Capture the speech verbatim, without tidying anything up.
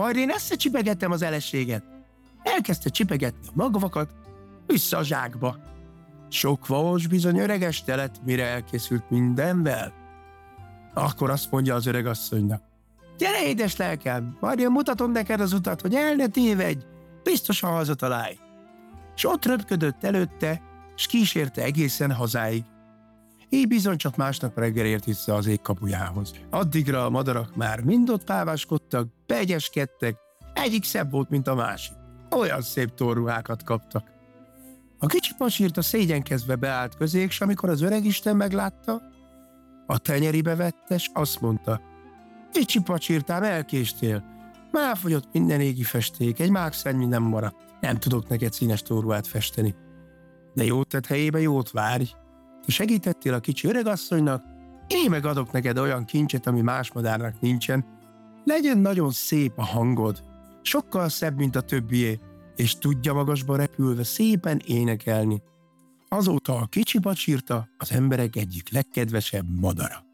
majd én összecsipegettem az eleséget. Elkezdte csipegetni a magvakat, vissza a zsákba. Sok vas bizony öregeste lett, mire elkészült mindenvel. Akkor azt mondja az öregasszonynak: gyere, édes lelkem, majd én mutatom neked az utat, hogy el ne tévedj, biztosan hazatalálj. S ott röpködött előtte, s kísérte egészen hazáig. Így bizony csak másnap reggel ért vissza az ég kapujához. Addigra a madarak már mind ott páváskodtak, beegyeskedtek, egyik szebb volt, mint a másik. Olyan szép torruhákat kaptak. A kicsi pasírta szégyenkezve beállt közéjük, s amikor az öregisten meglátta, a tenyeribe vette, s azt mondta: kicsi pacsirtám, elkéstél. Már fogyott minden égi festék, egy mákszennyi nem maradt. Nem tudok neked színes torruhát festeni. De jót tett helyébe jót várj. Te segítettél a kicsi öregasszonynak, én meg adok neked olyan kincset, ami más madárnak nincsen. Legyen nagyon szép a hangod, sokkal szebb, mint a többié, és tudja magasba repülve szépen énekelni. Azóta a kicsi pacsirta az emberek egyik legkedvesebb madara.